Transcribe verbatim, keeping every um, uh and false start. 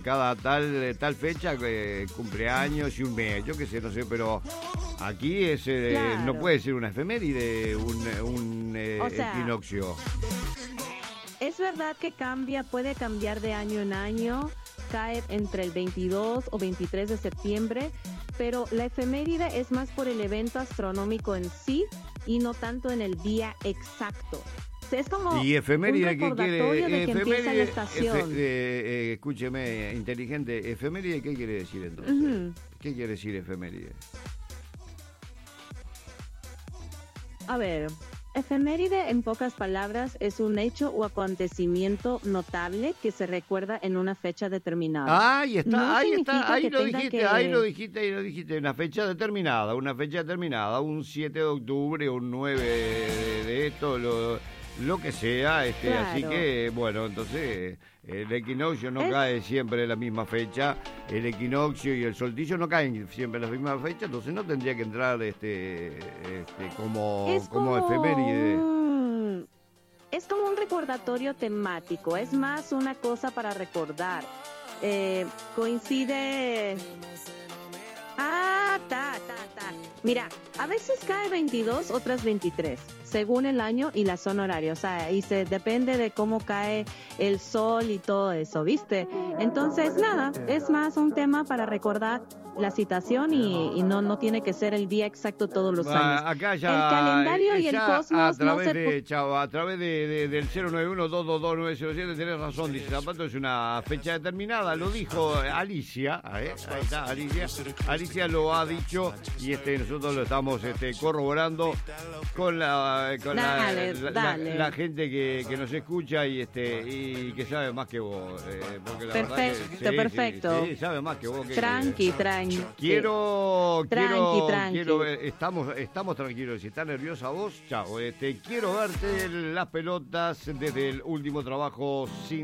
cada tal tal fecha, eh, cumpleaños y un mes, yo qué sé, no sé, pero aquí es eh, Claro. no puede ser una efeméride, un, un eh, O sea, equinoccio. Es verdad que cambia, puede cambiar de año en año, cae entre el veintidós o veintitrés de septiembre, pero la efeméride es más por el evento astronómico en sí y no tanto en el día exacto. O sea, es como Y efeméride, un ¿qué recordatorio quiere? de que empieza la Efeméride, estación. efe- eh, eh, escúcheme, inteligente, efeméride, ¿qué quiere decir entonces? Ujú. ¿Qué quiere decir efeméride? A ver, efeméride en pocas palabras es un hecho o acontecimiento notable que se recuerda en una fecha determinada. Ahí está, No ahí significa está, ahí que lo tenga dijiste, que- ahí lo dijiste, ahí lo dijiste, una fecha determinada, una fecha determinada, un siete de octubre, un nueve de, de esto, lo, lo que sea, este, así Claro. que, bueno, entonces, el equinoccio no Es- cae siempre en la misma fecha, el equinoccio y el solsticio no caen siempre en la misma fecha, entonces no tendría que entrar este, este como, Es como como efeméride. un- es como un recordatorio temático, es más una cosa para recordar. Eh, coincide. Ah, ta, ta, ta. Mira, a veces cae veintidós, otras veintitrés, según el año y la zona horaria. O sea, y se depende de cómo cae el sol y todo eso, ¿viste? Entonces, nada, es más un tema para recordar la citación y, y no, no tiene que ser el día exacto todos los Ah, años. acá ya, El calendario y el ya cosmos a no través se de, chavo, a través de, de- del cero nueve uno, dos dos dos, nueve cero siete, tenés razón, dice Zapato, es una fecha determinada, lo dijo Alicia, ¿eh? Ahí está, Alicia, Alicia lo ha dicho y este nosotros lo estamos este, corroborando con la con la- Dale, la, la- dale. la gente que, que nos escucha y este y que sabe más que vos, eh, porque la verdad que- Perfecto, sí, sí, perfecto. sí, sabe más que vos. que- Tranqui, tranqui. Quiero, Tranqui, quiero, tranqui. quiero ver, estamos, estamos tranquilos. Si estás nerviosa vos, chao. Este, quiero verte las pelotas desde el último trabajo sin